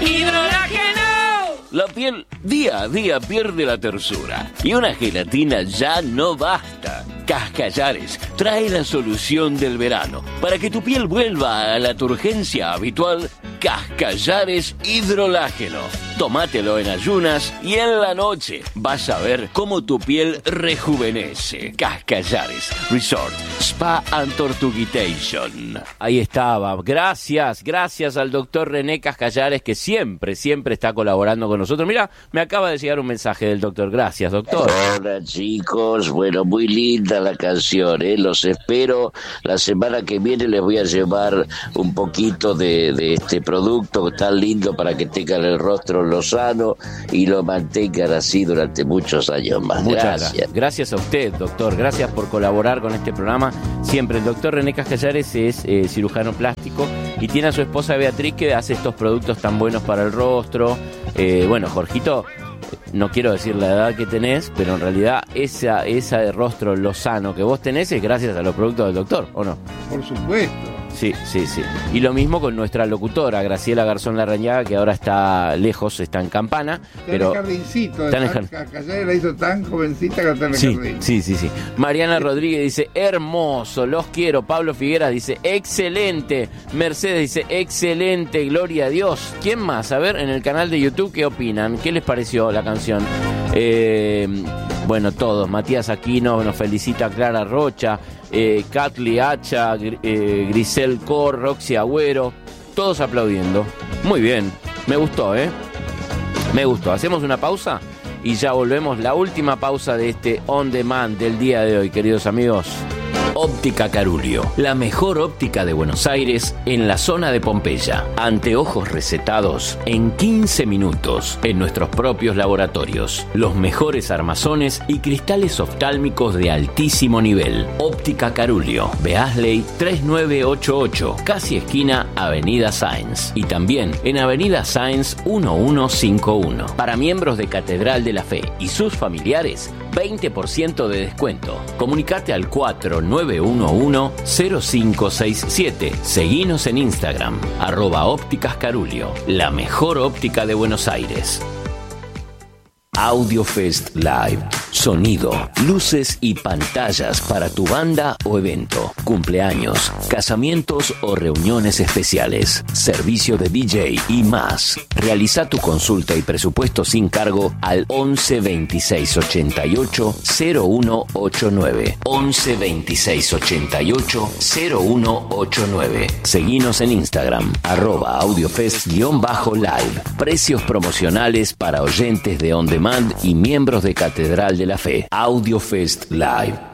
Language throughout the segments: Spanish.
¡Hidrolágeno! La piel día a día pierde la tersura y una gelatina ya no basta. Cascallares trae la solución del verano. Para que tu piel vuelva a la turgencia habitual, Cascallares Hidrolágeno. Tómatelo en ayunas y en la noche vas a ver cómo tu piel rejuvenece. Cascallares Resort Spa and Tortuguitation. Ahí estaba. Gracias al doctor René Cascallares, que siempre está colaborando con nosotros. Mira, me acaba de llegar un mensaje del doctor. Gracias, doctor. Hola, chicos. Bueno, muy linda la canción, ¿eh? Los espero. La semana que viene les voy a llevar un poquito de este producto tan lindo para que tengan el rostro lozano y lo mantengan así durante muchos años más. Gracias. Gracias a usted, doctor. Gracias por colaborar con este programa. Siempre. El doctor René Cascallares es cirujano plástico y tiene a su esposa Beatriz, que hace estos productos tan buenos para el rostro. Bueno, Jorgito, no quiero decir la edad que tenés, pero en realidad esa de rostro lozano que vos tenés es gracias a los productos del doctor, ¿o no? Por supuesto. Sí. Y lo mismo con nuestra locutora, Graciela Garzón Larrañaga, que ahora está lejos, está en Campana. Está en el jardincito. Cascallares la hizo tan jovencita que está en el jardín. Sí. Mariana Rodríguez dice, hermoso, los quiero. Pablo Figueras dice, excelente. Mercedes dice, excelente, gloria a Dios. ¿Quién más? A ver, en el canal de YouTube, ¿qué opinan? ¿Qué les pareció la canción? Bueno, todos. Matías Aquino nos felicita, Clara Rocha, Catly Hacha, Grisel Cor, Roxy Agüero, todos aplaudiendo. Muy bien, me gustó, me gustó. Hacemos una pausa y ya volvemos. La última pausa de este On Demand del día de hoy, queridos amigos. Óptica Carulio, la mejor óptica de Buenos Aires en la zona de Pompeya. Anteojos recetados en 15 minutos en nuestros propios laboratorios. Los mejores armazones y cristales oftálmicos de altísimo nivel. Óptica Carulio, Beasley 3988, casi esquina Avenida Sáenz. Y también en Avenida Sáenz 1151. Para miembros de Catedral de la Fe y sus familiares, 20% de descuento. Comunicate al 4911-0567. Seguinos en Instagram, @ópticas Carulio, la mejor óptica de Buenos Aires. AudioFest Live. Sonido, luces y pantallas para tu banda o evento, cumpleaños, casamientos o reuniones especiales, servicio de DJ y más. Realiza tu consulta y presupuesto sin cargo al 11 26 88 0189. 11 26 88 0189. Seguinos en Instagram, @audiofest_live. Precios promocionales para oyentes de On Demand y miembros de Catedral de la Fe. AudioFest Live.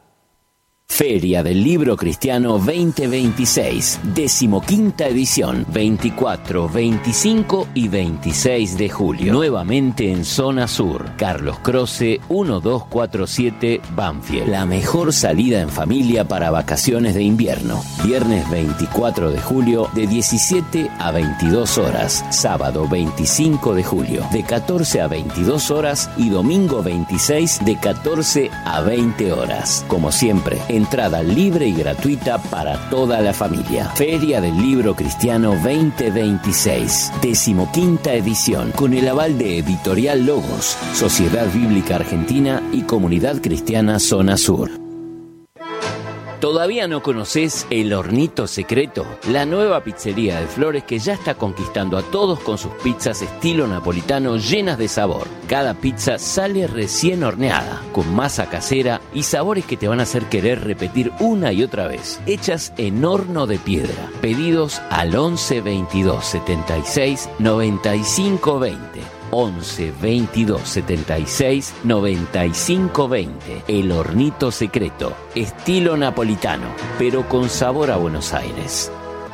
Feria del Libro Cristiano 2026, 15ª edición, 24, 25 y 26 de julio. Nuevamente en Zona Sur, Carlos Croce 1247 Banfield. La mejor salida en familia para vacaciones de invierno. Viernes 24 de julio de 17 a 22 horas. Sábado 25 de julio de 14 a 22 horas y domingo 26 de 14 a 20 horas. Como siempre, entrada libre y gratuita para toda la familia. Feria del Libro Cristiano 2026, 15ª edición, con el aval de Editorial Logos, Sociedad Bíblica Argentina y Comunidad Cristiana Zona Sur. ¿Todavía no conoces El Hornito Secreto? La nueva pizzería de Flores que ya está conquistando a todos con sus pizzas estilo napolitano llenas de sabor. Cada pizza sale recién horneada, con masa casera y sabores que te van a hacer querer repetir una y otra vez. Hechas en horno de piedra. Pedidos al 11 22 76 95 20. 11 22 76 95 20. El Hornito Secreto, estilo napolitano, pero con sabor a Buenos Aires.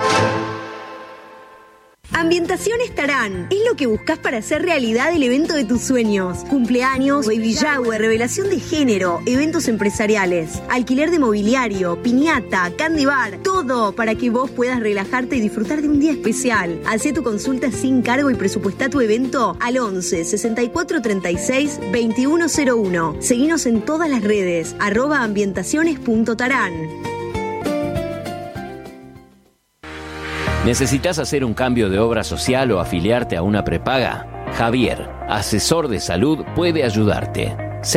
Ambientaciones Tarán es lo que buscas para hacer realidad el evento de tus sueños. Cumpleaños, baby shower, revelación de género, eventos empresariales, alquiler de mobiliario, piñata, candy bar, todo para que vos puedas relajarte y disfrutar de un día especial. Hacé tu consulta sin cargo y presupuestá tu evento al 11 64 36 2101. Seguinos en todas las redes, @ambientaciones.tarán. ¿Necesitas hacer un cambio de obra social o afiliarte a una prepaga? Javier, asesor de salud, puede ayudarte.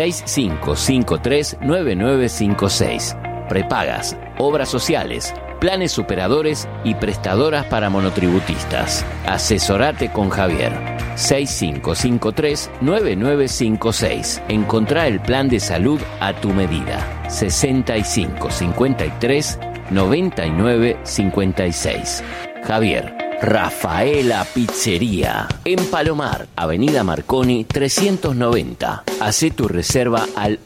6553-9956. Prepagas, obras sociales, planes superadores y prestadoras para monotributistas. Asesorate con Javier. 6553-9956. Encontrá el plan de salud a tu medida. 6553-9956. Javier. Rafaela Pizzería, en Palomar, Avenida Marconi 390. Hacé tu reserva al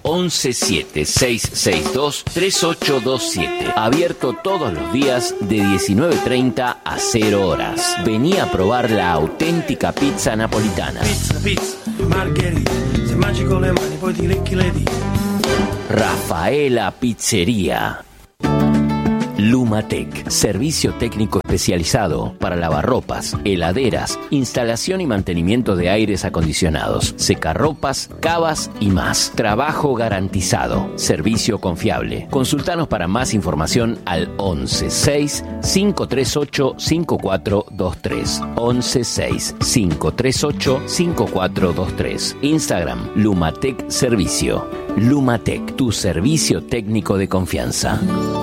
117-662-3827. Abierto todos los días de 19:30 a 0 horas. Vení a probar la auténtica pizza napolitana. Pizza, margherita, se mangi con le mani poi ti lecchi le dita. Rafaela Pizzería. Lumatec, servicio técnico especializado para lavarropas, heladeras, instalación y mantenimiento de aires acondicionados, secarropas, cavas y más. Trabajo garantizado, servicio confiable. Consultanos para más información al 116-538-5423. 116-538-5423. Instagram, Lumatec Servicio. Lumatec, tu servicio técnico de confianza.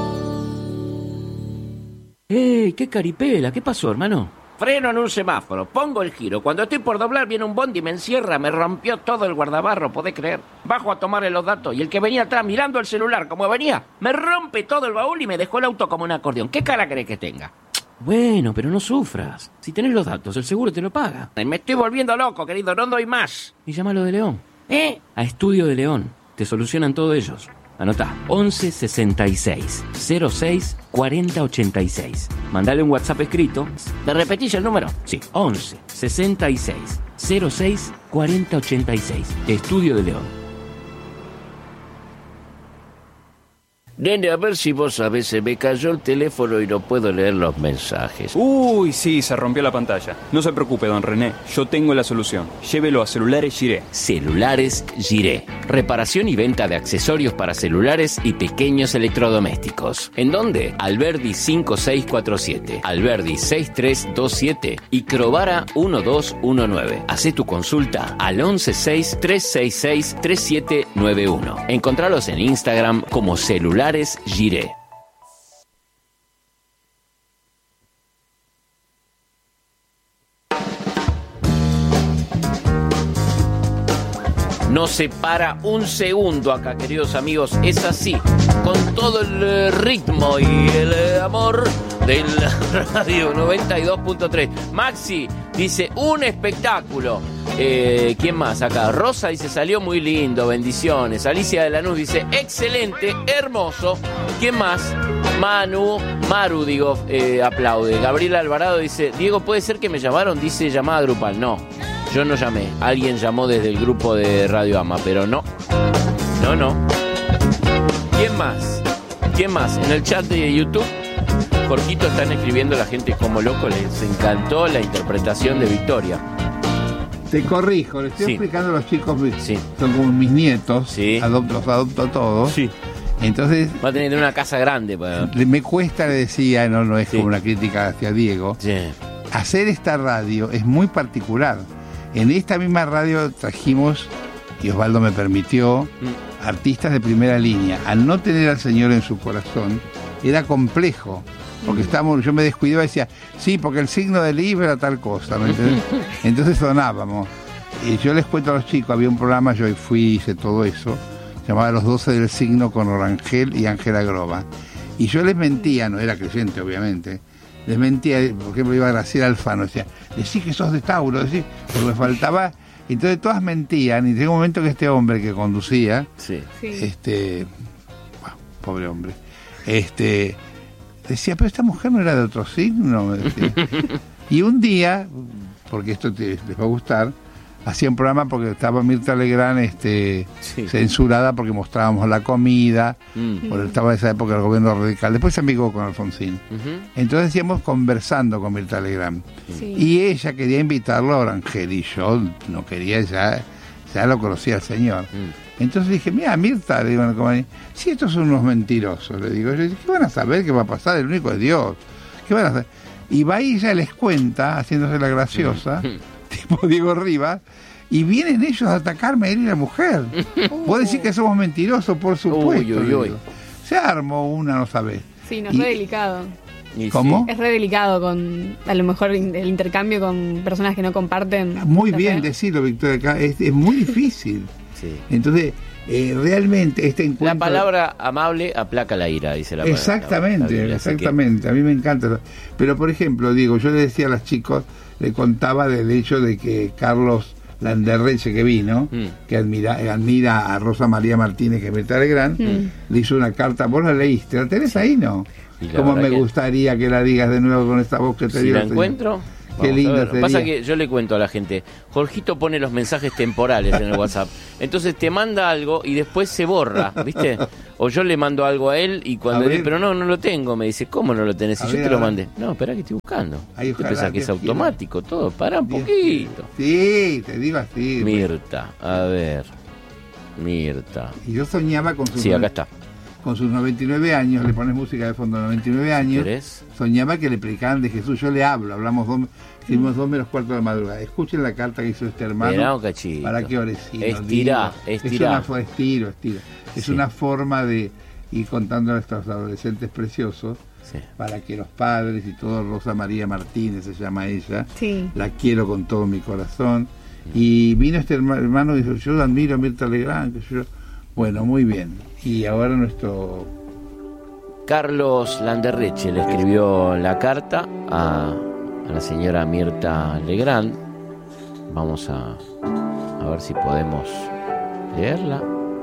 ¡Ey! ¡Qué caripela! ¿Qué pasó, hermano? Freno en un semáforo, pongo el giro. Cuando estoy por doblar viene un bondi y me encierra. Me rompió todo el guardabarro, ¿podés creer? Bajo a tomarle los datos y el que venía atrás mirando el celular como venía, me rompe todo el baúl y me dejó el auto como un acordeón. ¿Qué cara crees que tenga? Bueno, pero no sufras. Si tenés los datos, el seguro te lo paga. Me estoy volviendo loco, querido, no doy más. Y llámalo de León. A Estudio de León. Te solucionan todo ellos. Anotá, 11 66 06 40 86. Mandale un WhatsApp escrito. ¿Me repetís el número? Sí, 11 66 06 40 86. Estudio de León. Nene, a ver si vos sabés, se me cayó el teléfono y no puedo leer los mensajes. Uy, sí, se rompió la pantalla. No se preocupe, don René, yo tengo la solución. Llévelo a Celulares Giré. Celulares Giré. Reparación y venta de accesorios para celulares y pequeños electrodomésticos. ¿En dónde? Alberdi 5647, Alberdi 6327 y Crovara 1219. Hacé tu consulta al 116-366-3791. Encontralos en Instagram como Celulares Giré. No se para un segundo acá, queridos amigos. Es así, con todo el ritmo y el amor de la radio 92.3. Maxi dice, un espectáculo. ¿Quién más acá? Rosa dice, salió muy lindo, bendiciones. Alicia de Lanús dice, excelente, hermoso. ¿Quién más? Maru, aplaude. Gabriela Alvarado dice, Diego, ¿puede ser que me llamaron? Dice, llamada grupal. No, yo no llamé. Alguien llamó desde el grupo de Radio Ama, pero no. ¿Quién más? En el chat de YouTube, Jorgito, están escribiendo la gente como loco. Les encantó la interpretación de Victoria. Te corrijo, le estoy explicando a los chicos, son como mis nietos, los adopto todos. Sí. Entonces va a tener una casa grande. Me cuesta, le decía, no es como una crítica hacia Diego. Sí. Hacer esta radio es muy particular. En esta misma radio trajimos, y Osvaldo me permitió, artistas de primera línea. Al no tener al Señor en su corazón, era complejo. Porque yo me descuidaba y decía, sí, porque el signo de Libra era tal cosa, ¿me entiendes? Entonces sonábamos. Y yo les cuento a los chicos, había un programa, yo hice todo eso, llamaba Los 12 del Signo con Orangel y Ángela Groba. Y yo les mentía, no era creyente obviamente, les mentía, por ejemplo iba Graciela Alfano, decía, decí que sos de Tauro, decí, porque me faltaba, entonces todas mentían, y llegó un momento que este hombre que conducía, pobre hombre, decía, pero esta mujer no era de otro signo, me decía. Y un día, porque esto les va a gustar, hacía un programa porque estaba Mirta Legrand censurada porque mostrábamos la comida, porque estaba en esa época el gobierno radical, después se amigó con Alfonsín. Entonces decíamos conversando con Mirta Legrand. Y ella quería invitarlo a Orangel y yo no quería, ya lo conocía el señor. Entonces dije, mira, Mirta, le digo, si estos son unos mentirosos, le digo, ¿qué van a saber qué va a pasar? El único es Dios. ¿Qué van a hacer? Y va y ella les cuenta, haciéndose la graciosa, tipo Diego Rivas, y vienen ellos a atacarme a él y la mujer. Vos decís que somos mentirosos, por supuesto. Se armó una, no sabés. Sí, no es re delicado. ¿Cómo? Es re delicado con, a lo mejor, el intercambio con personas que no comparten. Muy bien decirlo, Victoria, es muy difícil. Sí. Entonces, realmente este encuentro... La palabra amable aplaca la ira, dice la palabra. Exactamente, exactamente. A mí me encanta. Pero, por ejemplo, digo, yo le decía a los chicos, le contaba del hecho de que Carlos Landerreche, que vino, que admira a Rosa María Martínez, que es Mirta Legrand, le hizo una carta. ¿Vos la leíste? ¿La tenés ahí, no? Como me gustaría que la digas de nuevo con esta voz que te dio. Si la encuentro... Qué lindo sería. Pasa que yo le cuento a la gente, Jorgito pone los mensajes temporales en el WhatsApp, entonces te manda algo y después se borra, ¿viste? O yo le mando algo a él y cuando él, pero no lo tengo, me dice, ¿cómo no lo tenés? Y yo te lo mandé. No, espera que estoy buscando. ¿Te pensás que es automático todo? Pará un poquito. Sí, te digo así. Mirta, a ver. Mirta. Y yo soñaba con sus... Sí, acá está. Con sus 99 años, le pones música de fondo, 99 años, soñaba que le predicaban de Jesús. Yo le hablo, escribimos 2 menos cuarto de la madrugada. Escuchen la carta que hizo este hermano. Para que orecino. Estira. Estiro. Es una forma de ir contando a estos adolescentes preciosos, para que los padres y todo, Rosa María Martínez se llama ella, la quiero con todo mi corazón. Y vino este hermano y dijo, yo admiro a Mirta Legrand, que yo... Bueno, muy bien. Y ahora nuestro... Carlos Landerreche le escribió la carta a la señora Mirta Legrand. Vamos a ver si podemos leerla.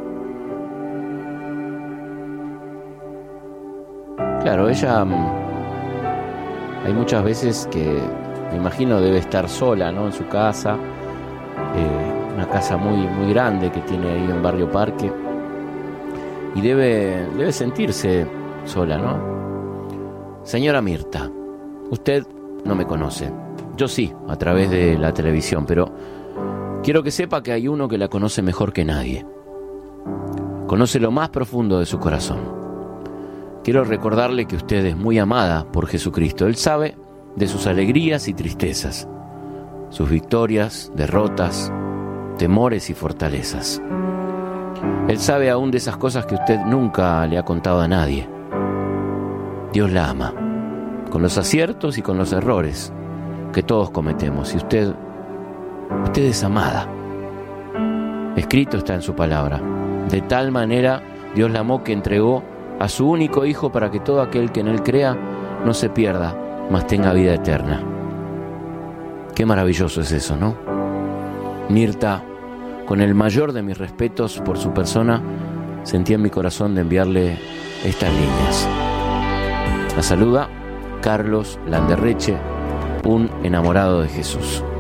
Claro, ella... hay muchas veces que, me imagino, debe estar sola, ¿no? En su casa. Una casa muy, muy grande que tiene ahí en Barrio Parque. Y debe sentirse sola, ¿no? Señora Mirta, usted no me conoce. Yo sí, a través de la televisión, pero quiero que sepa que hay uno que la conoce mejor que nadie. Conoce lo más profundo de su corazón. Quiero recordarle que usted es muy amada por Jesucristo. Él sabe de sus alegrías y tristezas, sus victorias, derrotas, temores y fortalezas. Él sabe aún de esas cosas que usted nunca le ha contado a nadie. Dios la ama, con los aciertos y con los errores que todos cometemos. Y usted es amada. Escrito está en su palabra. De tal manera Dios la amó que entregó a su único Hijo para que todo aquel que en Él crea no se pierda, mas tenga vida eterna. Qué maravilloso es eso, ¿no? Mirta, con el mayor de mis respetos por su persona, sentí en mi corazón de enviarle estas líneas. La saluda Carlos Landerreche, un enamorado de Jesús.